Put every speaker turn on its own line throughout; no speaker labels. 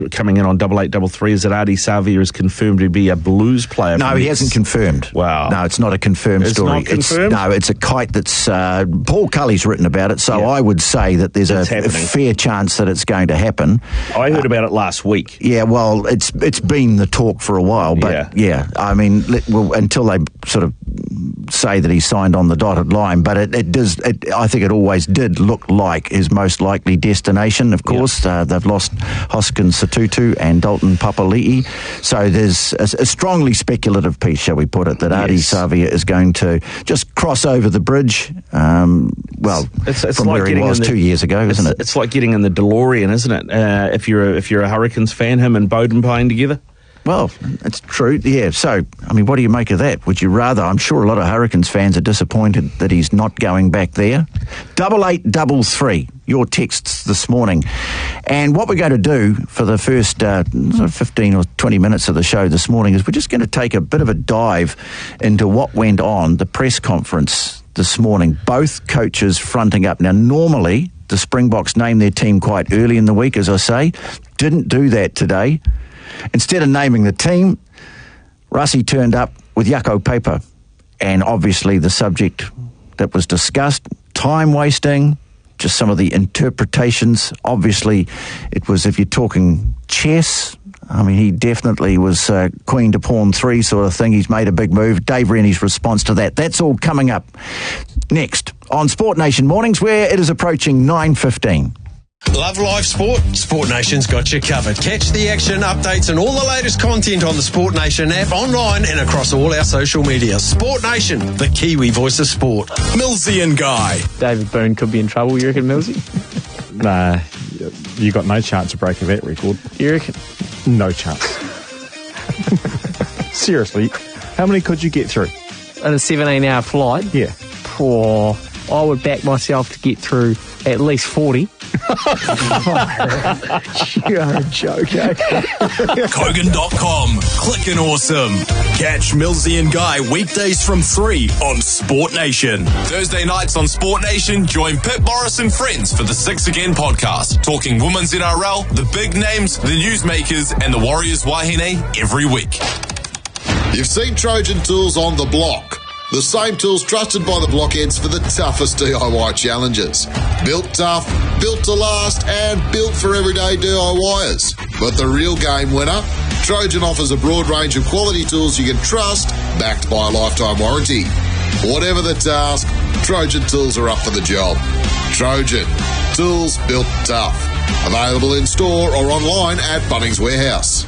coming in on 8833 is that Ardie Savea is confirmed to be a Blues player.
No, he hasn't confirmed.
Wow.
No, it's not a confirmed story.
Not confirmed?
It's a kite that's... Paul Cully's written about it, so I would say that there's a fair chance that it's going to happen.
I heard about it last week.
Yeah, well, it's been the talk for a while, but I mean, until they sort of say that he signed on the dotted line, but it does. I think it always did look like his most likely destination. Of course, they've lost Hoskins Satutu and Dalton Papali'i, so there's a strongly speculative piece, shall we put it, that Ardie Savea is going to just cross over the bridge. It's from like where he was 2 years ago, isn't it?
It's like getting in the DeLorean, isn't it? If you're a Hurricanes fan, him and Bowden playing together.
Well, it's true, yeah. So, I mean, what do you make of that? Would you rather? I'm sure a lot of Hurricanes fans are disappointed that he's not going back there. 8833, your texts this morning. And what we're going to do for the first 15 or 20 minutes of the show this morning is we're just going to take a bit of a dive into what went on, the press conference this morning. Both coaches fronting up. Now, normally, the Springboks name their team quite early in the week, as I say. Didn't do that today. Instead of naming the team, Rassie turned up with Jaco paper. And obviously the subject that was discussed, time wasting, just some of the interpretations. Obviously, it was, if you're talking chess, I mean, he definitely was queen to pawn 3 sort of thing. He's made a big move. Dave Rennie's response to that. That's all coming up next on Sport Nation Mornings, where it is approaching 9:15.
Love live sport? Sport Nation's got you covered. Catch the action, updates and all the latest content on the Sport Nation app, online and across all our social media. Sport Nation, the Kiwi voice of sport. Millsy and Guy.
David Boone could be in trouble, you reckon, Millsy?
Nah, you got no chance of breaking that record.
You reckon?
No chance. Seriously, how many could you get through?
In a 17-hour flight?
Yeah.
Poor. I would back myself to get through at least 40. You're a joke, eh?
Kogan.com. Clickin' awesome. Catch Millsy and Guy weekdays from 3 on Sport Nation.
Thursday nights on Sport Nation, join Pip Morris and friends for the 6 Again podcast, talking women's NRL, the big names, the newsmakers, and the Warriors Wahine every week.
You've seen Trojan Tools on the block. The same tools trusted by the blockheads for the toughest DIY challenges. Built tough, built to last, and built for everyday DIYers. But the real game winner? Trojan offers a broad range of quality tools you can trust, backed by a lifetime warranty. Whatever the task, Trojan Tools are up for the job. Trojan, tools built tough. Available in store or online at Bunnings Warehouse.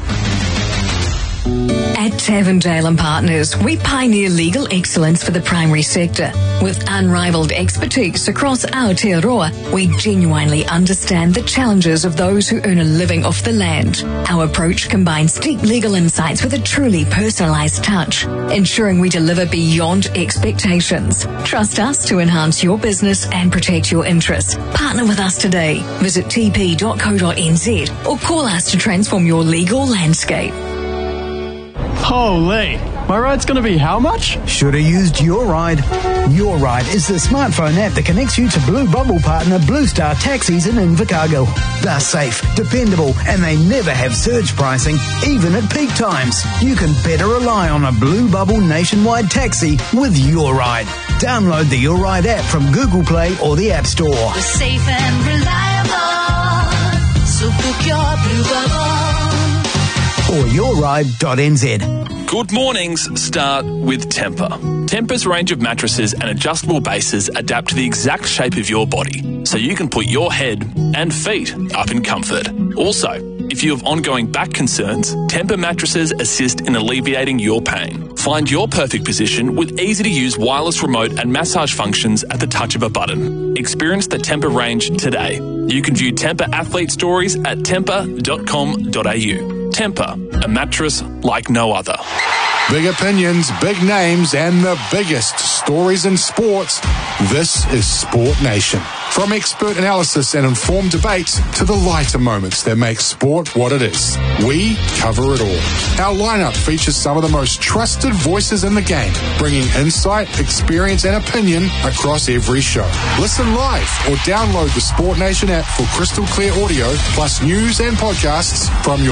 At Tavendale & Partners, we pioneer legal excellence for the primary sector. With unrivaled expertise across Aotearoa, we genuinely understand the challenges of those who earn a living off the land. Our approach combines deep legal insights with a truly personalised touch, ensuring we deliver beyond expectations. Trust us to enhance your business and protect your interests. Partner with us today. Visit tp.co.nz or call us to transform your legal landscape.
Holy, my ride's going to be how much?
Should have used Your Ride. Your Ride is the smartphone app that connects you to Blue Bubble partner Blue Star Taxis in Invercargill. They're safe, dependable, and they never have surge pricing, even at peak times. You can better rely on a Blue Bubble nationwide taxi with Your Ride. Download the Your Ride app from Google Play or the App Store.
We're safe and reliable, so book your Blue Bubble.
Or yourride.nz.
Good mornings start with Tempur. Tempur's range of mattresses and adjustable bases adapt to the exact shape of your body, so you can put your head and feet up in comfort. Also, if you have ongoing back concerns, Tempur mattresses assist in alleviating your pain. Find your perfect position with easy-to-use wireless remote and massage functions at the touch of a button. Experience the Tempur range today. You can view Tempur athlete stories at tempur.com.au. Tempur, a mattress like no other.
Big opinions, big names, and the biggest stories in sports. This is Sport Nation. From expert analysis and informed debates to the lighter moments that make sport what it is, we cover it all. Our lineup features some of the most trusted voices in the game, bringing insight, experience and opinion across every show. Listen live or download the Sport Nation app for crystal clear audio, plus news and podcasts from your